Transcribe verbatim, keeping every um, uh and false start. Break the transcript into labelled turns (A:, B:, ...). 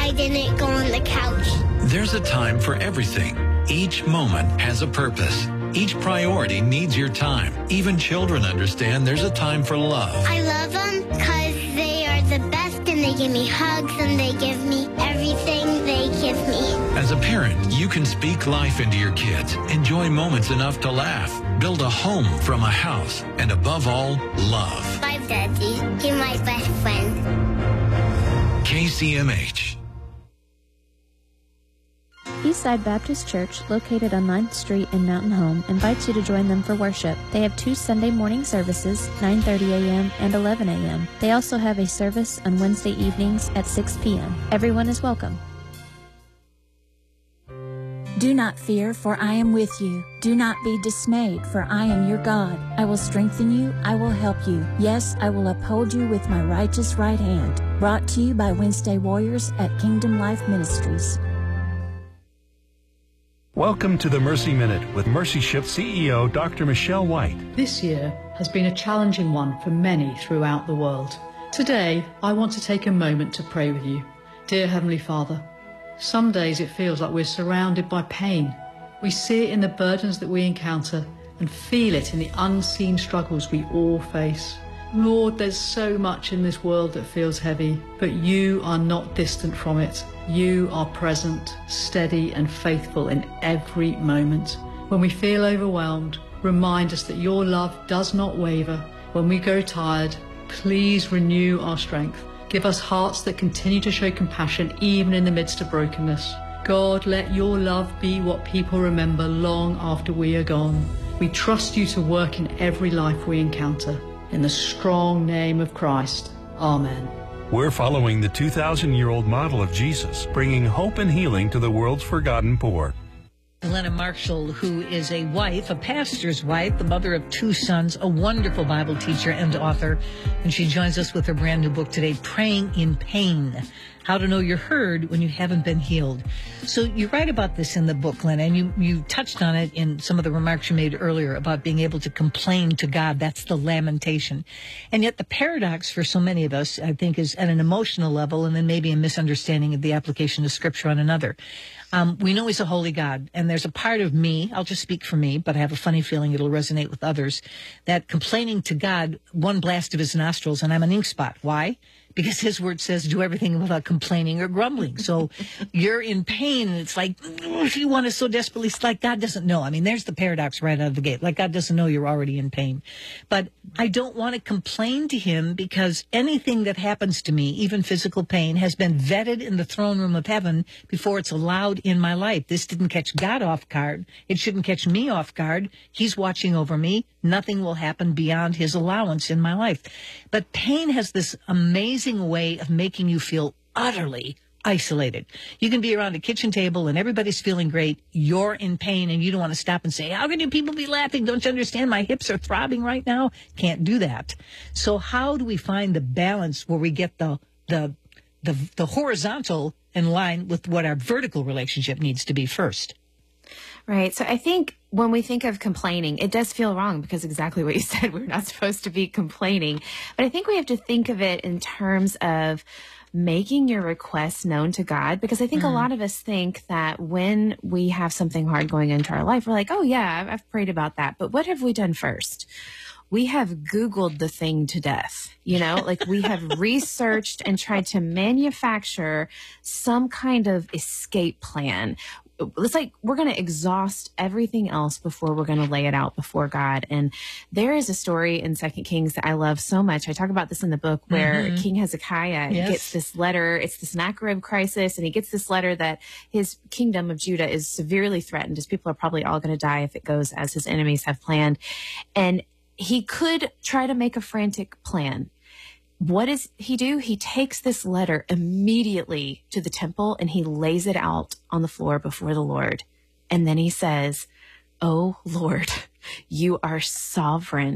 A: I didn't go on the couch.
B: There's a time for everything. Each moment has a purpose. Each priority needs your time. Even children understand there's a time for love.
A: I love them because they are the best and they give me hugs and they give me everything they give me.
B: As a parent, you can speak life into your kids, enjoy moments enough to laugh, build a home from a house, and above all, love.
A: My daddy, he's my best friend.
B: K C M H.
C: Eastside Baptist Church, located on ninth Street in Mountain Home, invites you to join them for worship. They have two Sunday morning services, nine thirty a.m. and eleven a.m. They also have a service on Wednesday evenings at six p.m. Everyone is welcome.
D: Do not fear, for I am with you. Do not be dismayed, for I am your God. I will strengthen you. I will help you. Yes, I will uphold you with my righteous right hand. Brought to you by Wednesday Warriors at Kingdom Life Ministries.
E: Welcome to the Mercy Minute with Mercy Ship C E O Doctor Michelle White.
F: This year has been a challenging one for many throughout the world. Today, I want to take a moment to pray with you. Dear Heavenly Father, some days it feels like we're surrounded by pain. We see it in the burdens that we encounter and feel it in the unseen struggles we all face. Lord, there's so much in this world that feels heavy, but you are not distant from it. You are present, steady and faithful in every moment. When we feel overwhelmed, remind us that your love does not waver. When we grow tired, please renew our strength. Give us hearts that continue to show compassion even in the midst of brokenness. God, let your love be what people remember long after we are gone. We trust you to work in every life we encounter. In the strong name of Christ, Amen.
E: We're following the two thousand year old model of Jesus, bringing hope and healing to the world's forgotten poor.
G: Glenna Marshall, who is a wife, a pastor's wife, the mother of two sons, a wonderful Bible teacher and author, and she joins us with her brand new book today, Praying in Pain, How to Know You're Heard When You Haven't Been Healed. So you write about this in the book, Glenna, and you, you touched on it in some of the remarks you made earlier about being able to complain to God. That's the lamentation. And yet the paradox for so many of us, I think, is at an emotional level and then maybe a misunderstanding of the application of Scripture on another. Um, we know he's a holy God, and there's a part of me, I'll just speak for me, but I have a funny feeling it'll resonate with others, that complaining to God, one blast of his nostrils, and I'm an ink spot. Why? Because his word says do everything without complaining or grumbling. So you're in pain, and it's like, if you want to so desperately, it's like God doesn't know. I mean, there's the paradox right out of the gate. Like God doesn't know you're already in pain. But I don't want to complain to him because anything that happens to me, even physical pain, has been vetted in the throne room of heaven before it's allowed in my life. This didn't catch God off guard. It shouldn't catch me off guard. He's watching over me. Nothing will happen beyond his allowance in my life. But pain has this amazing way of making you feel utterly isolated. You can be around a kitchen table and everybody's feeling great. You're in pain and you don't want to stop and say, how can you people be laughing? Don't you understand? My hips are throbbing right now. Can't do that. So how do we find the balance where we get the, the, the, the horizontal in line with what our vertical relationship needs to be first?
H: Right. So I think when we think of complaining, it does feel wrong because exactly what you said, we're not supposed to be complaining. But I think we have to think of it in terms of making your requests known to God, because I think mm. a lot of us think that when we have something hard going into our life, we're like, oh, yeah, I've, I've prayed about that. But what have we done first? We have Googled the thing to death, you know, like we have researched and tried to manufacture some kind of escape plan. It's like we're going to exhaust everything else before we're going to lay it out before God. And there is a story in Second Kings that I love so much. I talk about this in the book where mm-hmm. King Hezekiah yes. gets this letter. It's the Sennacherib crisis, and he gets this letter that his kingdom of Judah is severely threatened. His people are probably all going to die if it goes as his enemies have planned. And he could try to make a frantic plan. What does he do? He takes this letter immediately to the temple and he lays it out on the floor before the Lord. And then he says, oh, Lord, you are sovereign.